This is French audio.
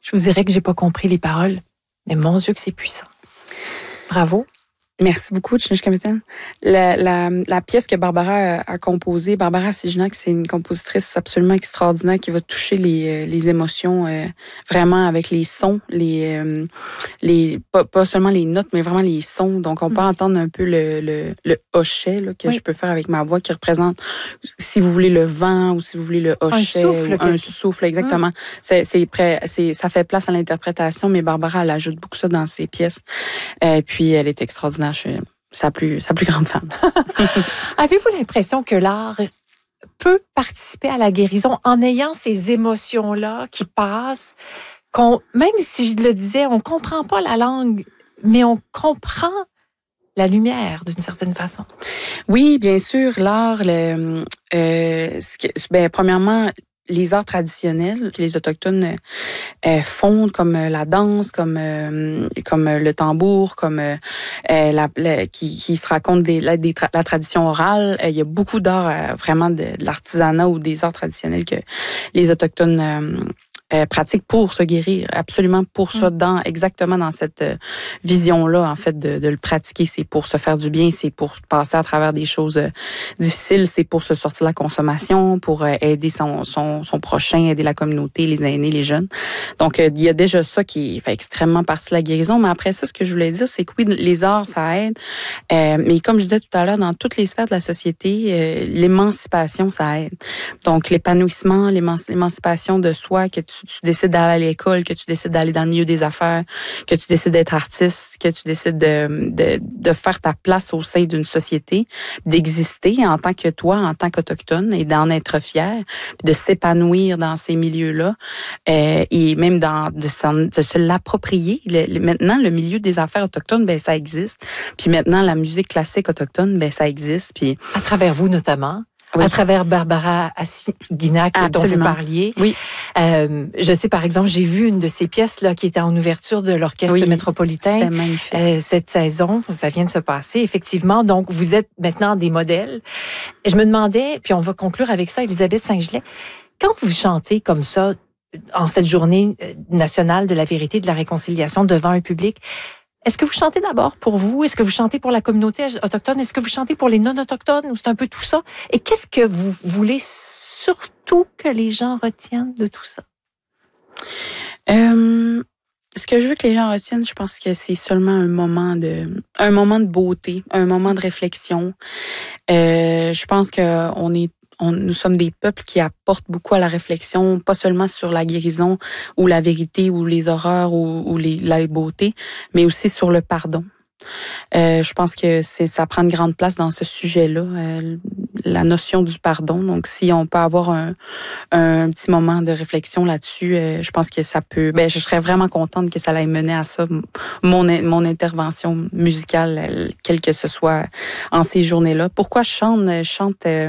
Je vous dirais que j'ai pas compris les paroles, mais mon Dieu que c'est puissant. Bravo. Merci beaucoup, Chinishka Mitten. La pièce que Barbara a composée, Barbara Siginac, c'est une compositrice absolument extraordinaire qui va toucher les émotions vraiment avec les sons, pas seulement les notes, mais vraiment les sons. Donc, on peut entendre un peu le hochet là, que je peux faire avec ma voix qui représente, si vous voulez, le vent ou si vous voulez le hochet. Un souffle, exactement. Ça fait place à l'interprétation, mais Barbara, elle ajoute beaucoup ça dans ses pièces. Puis, elle est extraordinaire. Je suis sa plus grande fan. Avez-vous l'impression que l'art peut participer à la guérison en ayant ces émotions-là qui passent, même si je le disais, on comprend pas la langue, mais on comprend la lumière d'une certaine façon? Oui, bien sûr, l'art, premièrement, les arts traditionnels que les Autochtones font, comme la danse, comme le tambour, comme qui se raconte la tradition orale. Il y a beaucoup d'arts, vraiment de l'artisanat ou des arts traditionnels que les Autochtones pratique pour se guérir, absolument pour ça, exactement dans cette vision-là, en fait, de le pratiquer. C'est pour se faire du bien, c'est pour passer à travers des choses difficiles, c'est pour se sortir de la consommation, pour aider son prochain, aider la communauté, les aînés, les jeunes. Donc, il y a déjà ça qui fait extrêmement partie de la guérison. Mais après ça, ce que je voulais dire, c'est que oui, les arts, ça aide. Mais comme je disais tout à l'heure, dans toutes les sphères de la société, l'émancipation, ça aide. Donc, l'épanouissement, l'émancipation de soi, que tu décides d'aller à l'école, que tu décides d'aller dans le milieu des affaires, que tu décides d'être artiste, que tu décides de faire ta place au sein d'une société, d'exister en tant que toi, en tant qu'Autochtone, et d'en être fier, puis de s'épanouir dans ces milieux-là, et même de se l'approprier. Maintenant, le milieu des affaires autochtones, ben ça existe. Puis maintenant, la musique classique autochtone, ben ça existe. Puis à travers vous notamment. Oui. À travers Barbara Siginac dont vous parliez. Oui. Je sais, par exemple, j'ai vu une de ces pièces là qui était en ouverture de l'Orchestre métropolitain. C'était magnifique. Cette saison, ça vient de se passer, effectivement. Donc, vous êtes maintenant des modèles. Et je me demandais, puis on va conclure avec ça, Élisabeth Saint-Gelais, quand vous chantez comme ça, en cette journée nationale de la vérité et de la réconciliation devant un public, est-ce que vous chantez d'abord pour vous? Est-ce que vous chantez pour la communauté autochtone? Est-ce que vous chantez pour les non-autochtones? Ou c'est un peu tout ça? Et qu'est-ce que vous voulez surtout que les gens retiennent de tout ça? Ce que je veux que les gens retiennent, je pense que c'est seulement un moment de beauté, un moment de réflexion. Je pense que nous sommes des peuples qui apportent beaucoup à la réflexion, pas seulement sur la guérison ou la vérité ou les horreurs ou la beauté, mais aussi sur le pardon. Je pense que ça prend une grande place dans ce sujet-là, la notion du pardon. Donc, si on peut avoir un petit moment de réflexion là-dessus, je pense que ça peut... je serais vraiment contente que ça aille mener à ça, mon intervention musicale, quelle que ce soit, en ces journées-là. Pourquoi je chante